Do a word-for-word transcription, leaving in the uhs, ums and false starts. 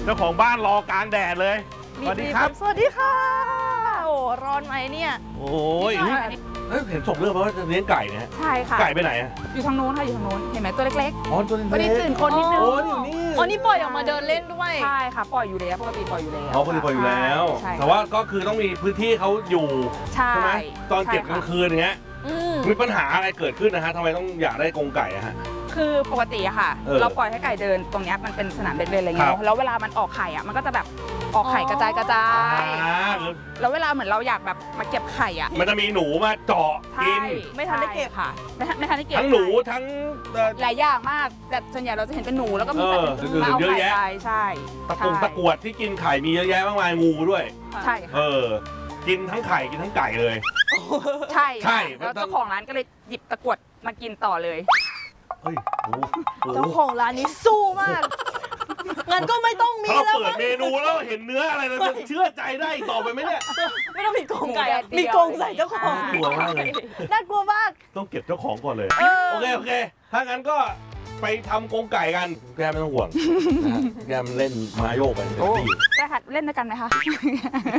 จ้าของบ้านรอกลางแดดเลยสวัสดีครับสวัสดีค่ะโอ้ร้อนไหมเนี่ยโอ้ยเห็นส่งเรื่องมาว่าจะเลี้ยงไก่นะใช่ค่ะไก่ไปไหนอะอยู่ทางโน้นค่ะอยู่ทางโน้นเห็นไหมตัวเล็กๆอ๋อตัวเล็กๆวันนี้ตื่นคนนิดนึงโอ้ยนี่อ๋อนี่ปล่อยออกมาเดินเล่นด้วยใช่ค่ะปล่อยอยู่แล้วปกติปล่อยอยู่แล้วอ๋อปกติปล่อยอยู่แล้วแต่ว่าก็คือต้องมีพื้นที่เขาอยู่ใช่ไหมตอนเก็บกลางคืนอย่างเงี้ยมีปัญหาอะไรเกิดขึ้นนะฮะทำไมต้องอยากได้กรงไก่อะฮะคือปกติอะค่ะเราปล่อยให้ไก่เดินตรงนี้มันเป็นสนามเด็กเล่นอะไรเงี้ยแล้วเวลามันออกไข่อะมันก็จะแบบออกไข่กระจายกระจายแล้วเวลาเหมือนเราอยากแบบมาเก็บไข่อะมันจะมีหนูมาเจาะกินไม่ทันได้เก็บค่ะไม่ไม่ทันได้เก็บทั้งหนูทั้งหลายอย่างมากแต่ส่วนใหญ่เราจะเห็นเป็นหนูแล้วก็มีสัตว์อื่นมาเอาไข่ไปใช่ตะกุ่มตะกวดที่กินไข่มีเยอะแยะมากมายงูด้วยใช่เออกินทั้งไข่กินทั้งไก่เลยใช่ใช่แล้วเจ้าของร้านก็เลยหยิบตะกรวดมากินต่อเลยเฮ้ยเจ้าของร้านนี้สู้มากงั้นก็ไม่ต้องมีแล้วเปิดเมนูแล้วเห็นเนื้ออะไรเราจะเชื่อใจได้ต่อไปไหมเนี่ยไม่ต้องมีกรงไก่มีกรงใส่เจ้าของกลัวมากเลยน่ากลัวมากต้องเก็บเจ้าของก่อนเลยโอเคโอเคถ้างั้นก็ไปทำกรงไก่กันแกไม่ต้องห่วงแกมันเล่นมาโยกไปเต็มที่ได้ค่ะเล่นด้วยกันไหมคะ